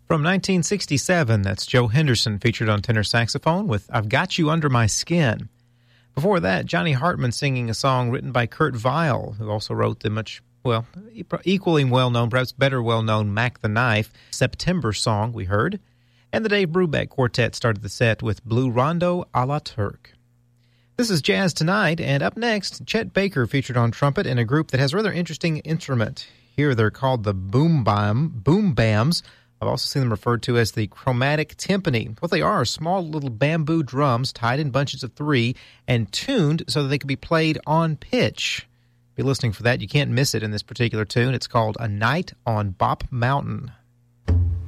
From 1967, that's Joe Henderson featured on tenor saxophone with I've Got You Under My Skin. Before that, Johnny Hartman singing a song written by Kurt Weill, who also wrote the equally well-known, perhaps better well-known Mac the Knife, September song we heard. And the Dave Brubeck Quartet started the set with Blue Rondo a la Turk. This is Jazz Tonight, and up next, Chet Baker featured on trumpet in a group that has a rather interesting instrument. Here they're called the Boom Bams. I've also seen them referred to as the chromatic timpani. What they are small little bamboo drums tied in bunches of 3 and tuned so that they can be played on pitch. Be listening for that. You can't miss it in this particular tune. It's called A Night on Bop Mountain.